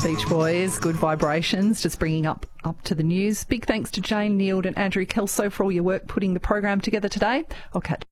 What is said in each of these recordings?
Beach Boys, Good Vibrations, just bringing up to the news. Big thanks to Jane Neild and Andrew Kelso for all your work putting the program together today. I'll catch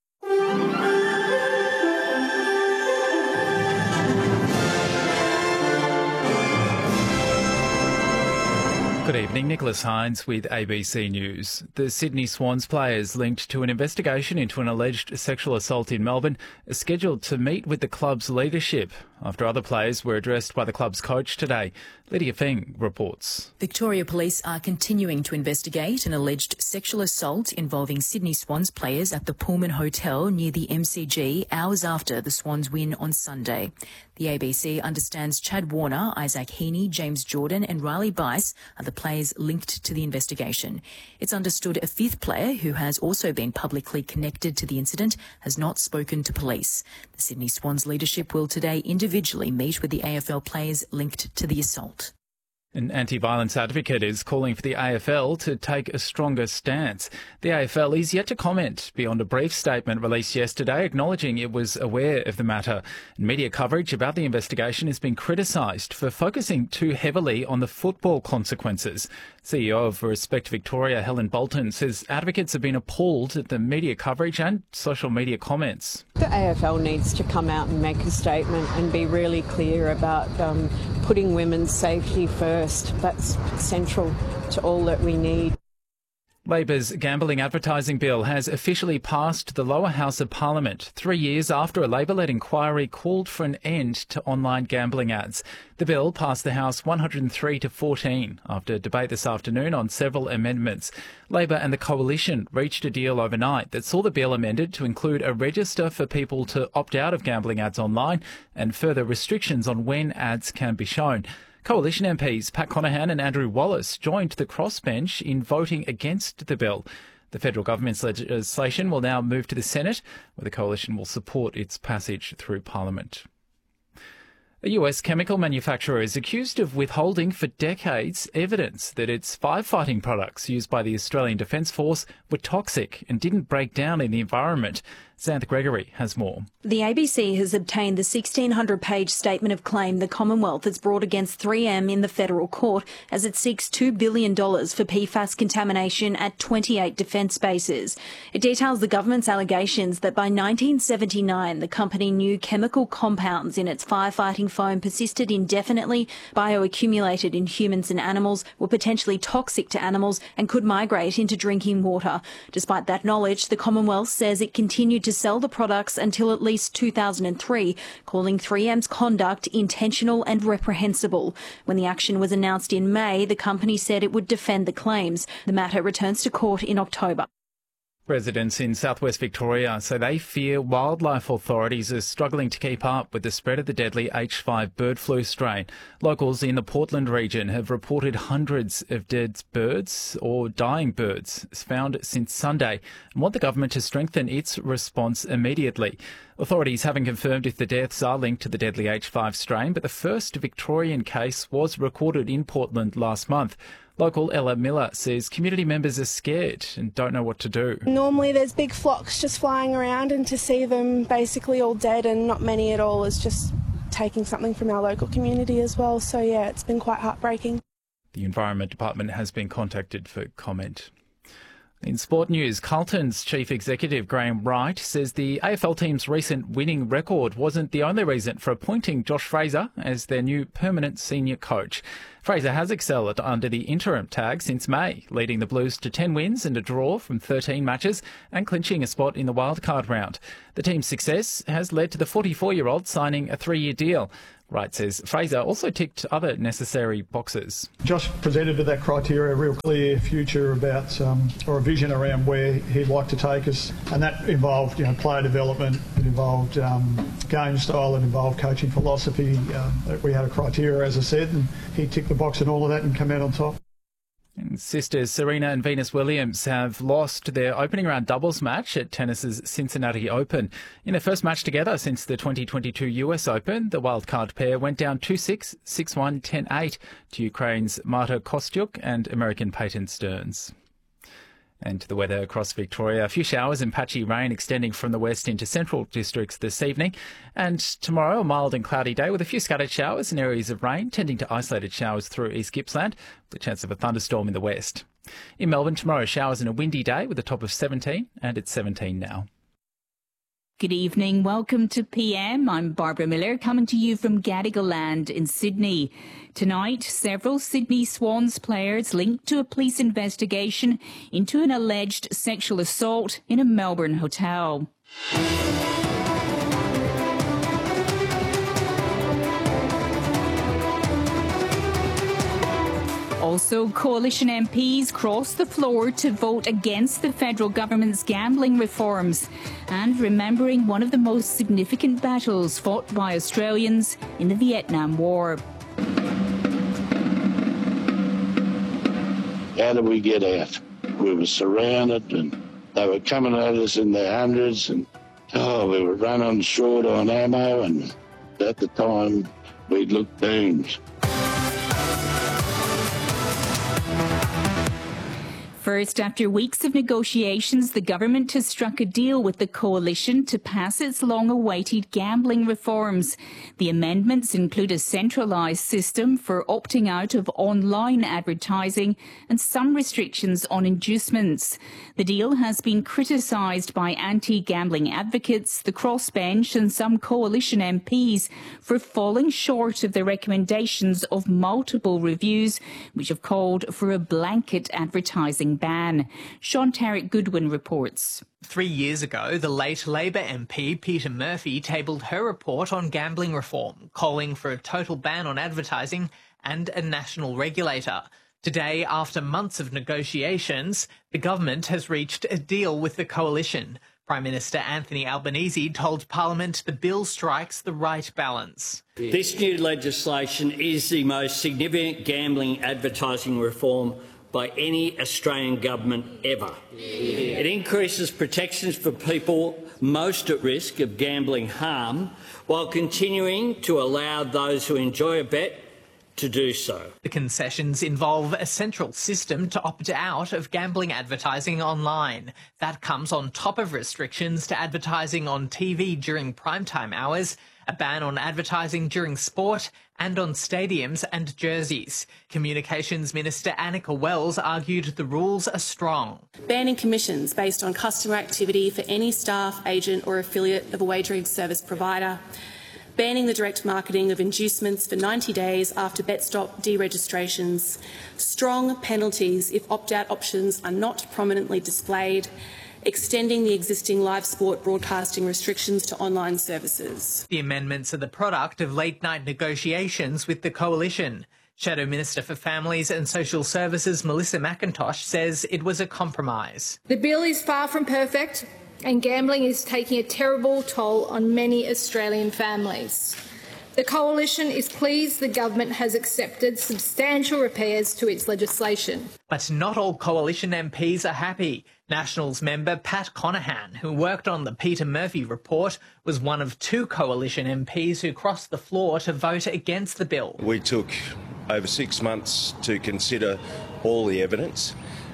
Good evening, Nicholas Hines with ABC News. The Sydney Swans players linked to an investigation into an alleged sexual assault in Melbourne are scheduled to meet with the club's leadership after other players were addressed by the club's coach today. Lydia Feng reports. Victoria Police are continuing to investigate an alleged sexual assault involving Sydney Swans players at the Pullman Hotel near the MCG hours after the Swans win on Sunday. The ABC understands Chad Warner, Isaac Heaney, James Jordan and Riley Bice are the players linked to the investigation. It's understood a fifth player who has also been publicly connected to the incident has not spoken to police. The Sydney Swans leadership will today individually meet with the AFL players linked to the assault. An anti-violence advocate is calling for the AFL to take a stronger stance. The AFL is yet to comment beyond a brief statement released yesterday acknowledging it was aware of the matter. Media coverage about the investigation has been criticised for focusing too heavily on the football consequences. CEO of Respect Victoria, Helen Bolton, says advocates have been appalled at the media coverage and social media comments. The AFL needs to come out and make a statement and be really clear about putting women's safety first. That's central to all that we need. Labor's gambling advertising bill has officially passed the lower house of Parliament 3 years after a Labor-led inquiry called for an end to online gambling ads. The bill passed the House 103 to 14 after debate this afternoon on several amendments. Labor and the Coalition reached a deal overnight that saw the bill amended to include a register for people to opt out of gambling ads online and further restrictions on when ads can be shown. Coalition MPs Pat Conahan and Andrew Wallace joined the crossbench in voting against the bill. The federal government's legislation will now move to the Senate, where the coalition will support its passage through Parliament. A US chemical manufacturer is accused of withholding for decades evidence that its firefighting products used by the Australian Defence Force were toxic and didn't break down in the environment. Xanth Gregory has more. The ABC has obtained the 1,600-page statement of claim the Commonwealth has brought against 3M in the federal court as it seeks $2 billion for PFAS contamination at 28 defence bases. It details the government's allegations that by 1979 the company knew chemical compounds in its firefighting foam persisted indefinitely, bioaccumulated in humans and animals, were potentially toxic to animals and could migrate into drinking water. Despite that knowledge, the Commonwealth says it continued to sell the products until at least 2003, calling 3M's conduct intentional and reprehensible. When the action was announced in May, the company said it would defend the claims. The matter returns to court in October. Residents in southwest Victoria say they fear wildlife authorities are struggling to keep up with the spread of the deadly H5 bird flu strain. Locals in the Portland region have reported hundreds of dead birds or dying birds found since Sunday and want the government to strengthen its response immediately. Authorities haven't confirmed if the deaths are linked to the deadly H5 strain, but the first Victorian case was recorded in Portland last month. Local Ella Miller says community members are scared and don't know what to do. Normally there's big flocks just flying around, and to see them basically all dead and not many at all is just taking something from our local community as well. So yeah, it's been quite heartbreaking. The Environment Department has been contacted for comment. In sport news, Carlton's chief executive Graham Wright says the AFL team's recent winning record wasn't the only reason for appointing Josh Fraser as their new permanent senior coach. Fraser has excelled under the interim tag since May, leading the Blues to 10 wins and a draw from 13 matches and clinching a spot in the wildcard round. The team's success has led to the 44-year-old signing a 3-year deal. Wright says Fraser also ticked other necessary boxes. Josh presented with that criteria a real clear future about, or a vision around where he'd like to take us, and that involved, player development, it involved game style, it involved coaching philosophy. We had a criteria, as I said, and he ticked the box in all of that and come out on top. And sisters Serena and Venus Williams have lost their opening round doubles match at tennis's Cincinnati Open. In their first match together since the 2022 US Open, the wildcard pair went down 2-6, 6-1, 10-8 to Ukraine's Marta Kostyuk and American Peyton Stearns. And to the weather across Victoria, a few showers and patchy rain extending from the west into central districts this evening. And tomorrow, a mild and cloudy day with a few scattered showers and areas of rain, tending to isolated showers through East Gippsland, with a chance of a thunderstorm in the west. In Melbourne, tomorrow, showers and a windy day with a top of 17, and it's 17 now. Good evening. Welcome to PM. I'm Barbara Miller, coming to you from Gadigal Land in Sydney. Tonight, several Sydney Swans players linked to a police investigation into an alleged sexual assault in a Melbourne hotel. Also, Coalition MPs crossed the floor to vote against the federal government's gambling reforms and remembering one of the most significant battles fought by Australians in the Vietnam War. How did we get out? We were surrounded and they were coming at us in their hundreds and we were running short on ammo, and at the time we looked doomed. First, after weeks of negotiations, the government has struck a deal with the Coalition to pass its long-awaited gambling reforms. The amendments include a centralised system for opting out of online advertising and some restrictions on inducements. The deal has been criticised by anti-gambling advocates, the crossbench and some Coalition MPs for falling short of the recommendations of multiple reviews, which have called for a blanket advertising ban. Sean Tarrant Goodwin reports. 3 years ago, the late Labor MP Peter Murphy tabled her report on gambling reform, calling for a total ban on advertising and a national regulator. Today, after months of negotiations, the government has reached a deal with the Coalition. Prime Minister Anthony Albanese told Parliament the bill strikes the right balance. This new legislation is the most significant gambling advertising reform by any Australian government ever. It increases protections for people most at risk of gambling harm while continuing to allow those who enjoy a bet to do so. The concessions involve a central system to opt out of gambling advertising online. That comes on top of restrictions to advertising on TV during primetime hours, a ban on advertising during sport and on stadiums and jerseys. Communications Minister Annika Wells argued the rules are strong. Banning commissions based on customer activity for any staff, agent or affiliate of a wagering service provider. Banning the direct marketing of inducements for 90 days after BetStop deregistrations. Strong penalties if opt-out options are not prominently displayed. Extending the existing live sport broadcasting restrictions to online services. The amendments are the product of late-night negotiations with the Coalition. Shadow Minister for Families and Social Services Melissa McIntosh says it was a compromise. The bill is far from perfect, and gambling is taking a terrible toll on many Australian families. The Coalition is pleased the government has accepted substantial repairs to its legislation. But not all Coalition MPs are happy. Nationals member Pat Conahan, who worked on the Peter Murphy report, was one of 2 Coalition MPs who crossed the floor to vote against the bill. We took over 6 months to consider all the evidence.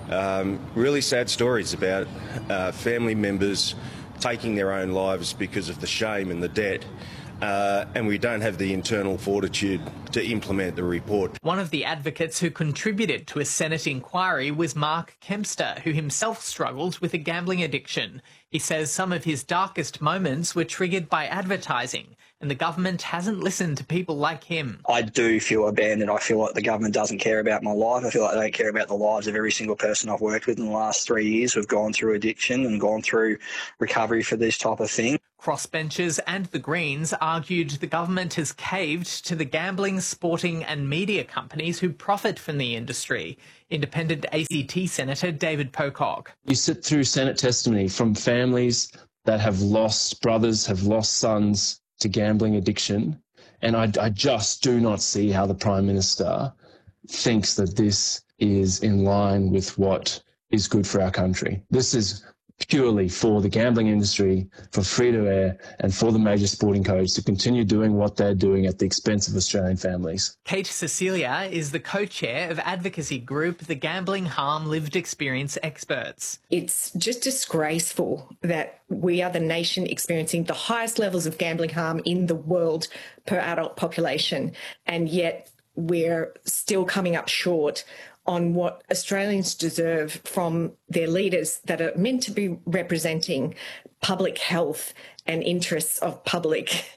Really sad stories about family members taking their own lives because of the shame and the debt. And we don't have the internal fortitude to implement the report. One of the advocates who contributed to a Senate inquiry was Mark Kempster, who himself struggled with a gambling addiction. He says some of his darkest moments were triggered by advertising, and the government hasn't listened to people like him. I do feel abandoned. I feel like the government doesn't care about my life. I feel like they don't care about the lives of every single person I've worked with in the last 3 years who've gone through addiction and gone through recovery for this type of thing. Crossbenchers and the Greens argued the government has caved to the gambling, sporting and media companies who profit from the industry. Independent ACT Senator David Pocock. You sit through Senate testimony from families that have lost brothers, have lost sons to gambling addiction, and I just do not see how the Prime Minister thinks that this is in line with what is good for our country. This is purely for the gambling industry, for free-to-air, and for the major sporting codes to continue doing what they're doing at the expense of Australian families. Kate Cecilia is the co-chair of advocacy group the Gambling Harm Lived Experience Experts. It's just disgraceful that we are the nation experiencing the highest levels of gambling harm in the world per adult population, and yet we're still coming up short on what Australians deserve from their leaders that are meant to be representing public health and interests of public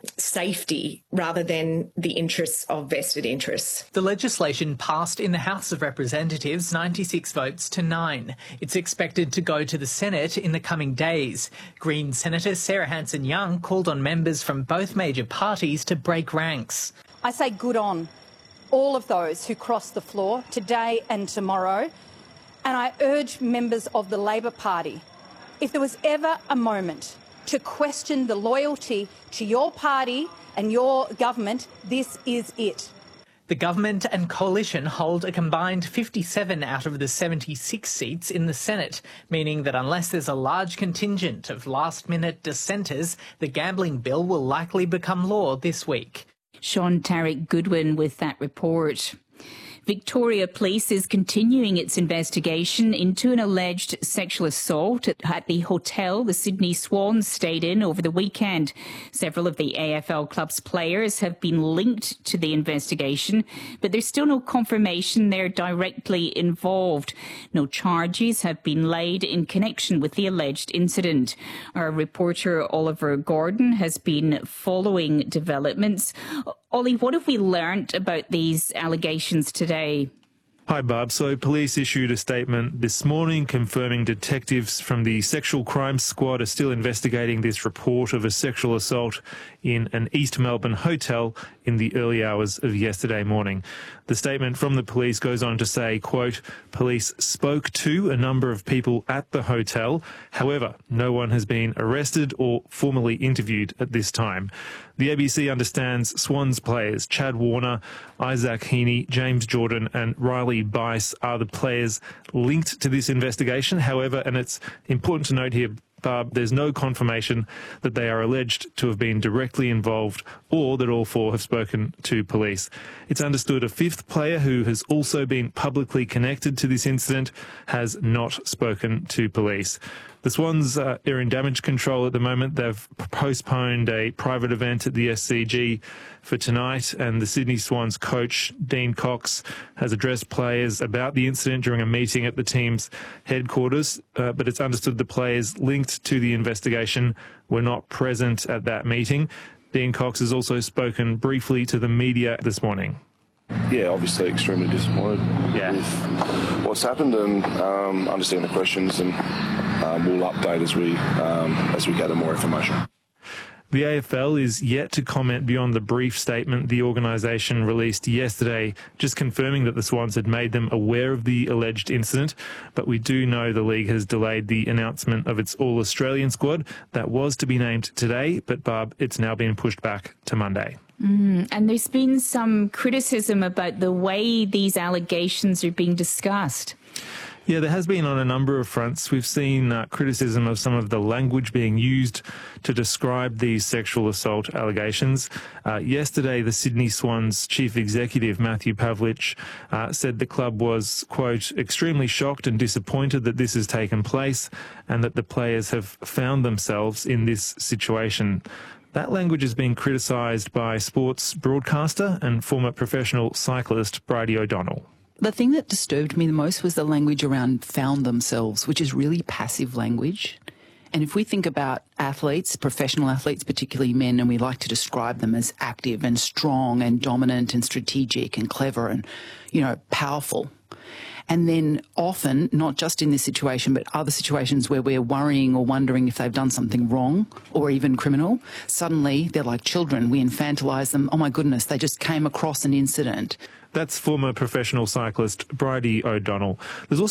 safety rather than the interests of vested interests. The legislation passed in the House of Representatives 96 votes to 9. It's expected to go to the Senate in the coming days. Green Senator Sarah Hanson-Young called on members from both major parties to break ranks. I say good on all of those who cross the floor today and tomorrow, and I urge members of the Labor Party, if there was ever a moment to question the loyalty to your party and your government, this is it. The government and coalition hold a combined 57 out of the 76 seats in the Senate, meaning that unless there's a large contingent of last-minute dissenters, the gambling bill will likely become law this week. Sean Tarek Goodwin with that report. Victoria Police is continuing its investigation into an alleged sexual assault at the hotel the Sydney Swans stayed in over the weekend. Several of the AFL club's players have been linked to the investigation, but there's still no confirmation they're directly involved. No charges have been laid in connection with the alleged incident. Our reporter Oliver Gordon has been following developments. Ollie, what have we learnt about these allegations today? Hi, Barb. So police issued a statement this morning confirming detectives from the Sexual Crimes Squad are still investigating this report of a sexual assault in an East Melbourne hotel in the early hours of yesterday morning. The statement from the police goes on to say, quote, police spoke to a number of people at the hotel. However, no one has been arrested or formally interviewed at this time. The ABC understands Swans players Chad Warner, Isaac Heaney, James Jordan and Riley Bice are the players linked to this investigation. However, and it's important to note here, Barb, there's no confirmation that they are alleged to have been directly involved or that all four have spoken to police. It's understood a fifth player who has also been publicly connected to this incident has not spoken to police. The Swans are in damage control at the moment. They've postponed a private event at the SCG for tonight, and the Sydney Swans coach, Dean Cox, has addressed players about the incident during a meeting at the team's headquarters, but it's understood the players linked to the investigation were not present at that meeting. Dean Cox has also spoken briefly to the media this morning. Yeah, obviously extremely disappointed with what's happened, and understand the questions, and we'll update as we gather more information. The AFL is yet to comment beyond the brief statement the organisation released yesterday, just confirming that the Swans had made them aware of the alleged incident. But we do know the league has delayed the announcement of its All-Australian squad. That was to be named today, but Barb, it's now been pushed back to Monday. And there's been some criticism about the way these allegations are being discussed. Yeah, there has been on a number of fronts. We've seen criticism of some of the language being used to describe these sexual assault allegations. Yesterday, the Sydney Swans chief executive, Matthew Pavlich, said the club was, quote, extremely shocked and disappointed that this has taken place and that the players have found themselves in this situation. That language is being criticised by sports broadcaster and former professional cyclist Bridie O'Donnell. The thing that disturbed me the most was the language around found themselves, which is really passive language. And if we think about athletes, professional athletes, particularly men, and we like to describe them as active and strong and dominant and strategic and clever and, you know, powerful. And then often, not just in this situation, but other situations where we're worrying or wondering if they've done something wrong or even criminal, suddenly they're like children. We infantilise them. Oh, my goodness, they just came across an incident. That's former professional cyclist Bridie O'Donnell. There's also